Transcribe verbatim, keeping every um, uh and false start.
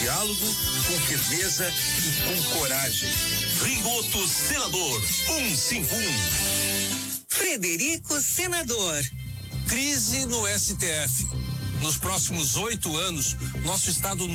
diálogo, com firmeza e com coragem. Rigoto Senador, um cinco um. Frederico Senador. Crise no S T F. Nos próximos oito anos, nosso estado